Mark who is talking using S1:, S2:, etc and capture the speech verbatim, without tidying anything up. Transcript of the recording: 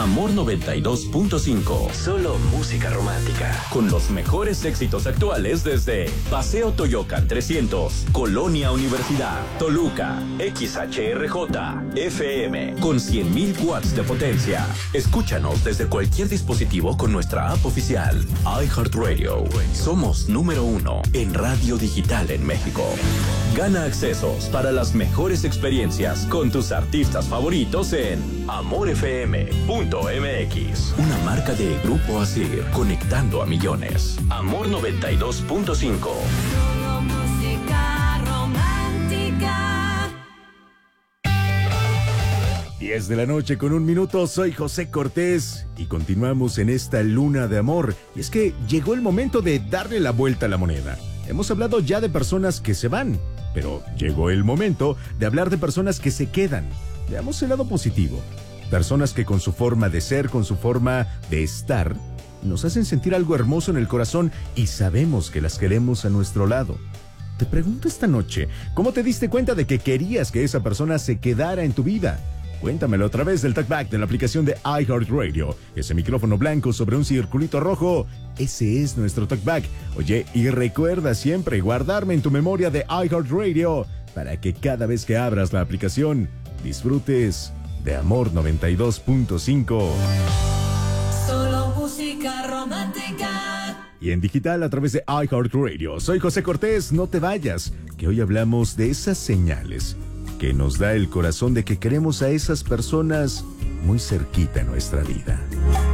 S1: Amor noventa y dos punto cinco. Solo música romántica. Con los mejores éxitos actuales desde Paseo Toyocan trescientos, Colonia Universidad, Toluca, X H R J, F M, con cien mil watts de potencia. Escúchanos desde cualquier dispositivo con nuestra app oficial. iHeartRadio. Somos número uno en radio digital en México. Gana accesos para las mejores experiencias con tus artistas favoritos en amor f m punto m x. Una marca de Grupo Asir, conectando a millones. Amor noventa y dos punto cinco.
S2: Solo música romántica.
S3: diez de la noche con un minuto, soy José Cortés y continuamos en esta luna de amor. Y es que llegó el momento de darle la vuelta a la moneda. Hemos hablado ya de personas que se van, pero llegó el momento de hablar de personas que se quedan. Veamos el lado positivo. Personas que con su forma de ser, con su forma de estar, nos hacen sentir algo hermoso en el corazón y sabemos que las queremos a nuestro lado. Te pregunto esta noche, ¿cómo te diste cuenta de que querías que esa persona se quedara en tu vida? Cuéntamelo a través del talkback de la aplicación de iHeartRadio. Ese micrófono blanco sobre un circulito rojo, ese es nuestro talkback. Oye, y recuerda siempre guardarme en tu memoria de iHeartRadio para que cada vez que abras la aplicación disfrutes de Amor noventa y dos punto cinco.
S2: Solo música romántica.
S3: Y en digital a través de iHeartRadio. Soy José Cortés, no te vayas, que hoy hablamos de esas señales que nos da el corazón de que queremos a esas personas muy cerquita en nuestra vida.